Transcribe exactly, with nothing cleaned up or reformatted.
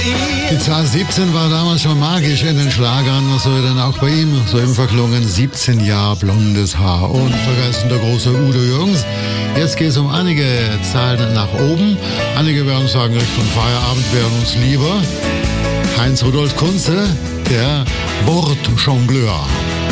Die Zahl siebzehn war damals schon magisch in den Schlagern, so dann auch bei ihm so eben verklungen. siebzehn Jahre blondes Haar. Und vergessen der große Udo Jürgens. Jetzt geht es um einige Zahlen nach oben. Einige werden sagen, Richtung Feierabend wären uns lieber. Heinz Rudolf Kunze, der Wortjongleur.